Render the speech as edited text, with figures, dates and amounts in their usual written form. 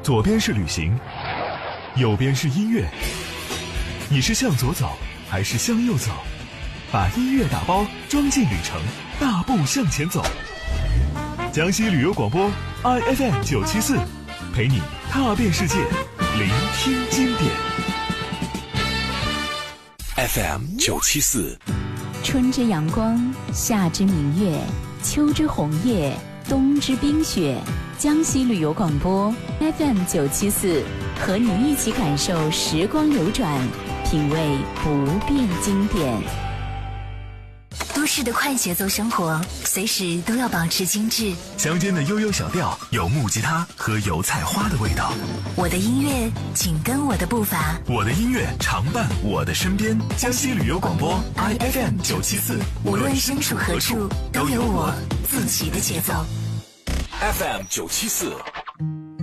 左边是旅行，右边是音乐。你是向左走还是向右走？把音乐打包装进旅程，大步向前走。江西旅游广播 IFM 974，陪你踏遍世界，聆听经典。 FM 974， 春之阳光，夏之明月，秋之红叶，冬之冰雪。江西旅游广播 FM 974，和你一起感受时光流转，品味不变经典。 都市的快节奏生活，随时都要保持精致。 乡间的悠悠小调，有木吉他和油菜花的味道。 我的音乐紧跟我的步伐， 我的音乐常伴我的身边。江西旅游广播 IFM 974， 无论身处何处，都有我自己的节奏。 FM 974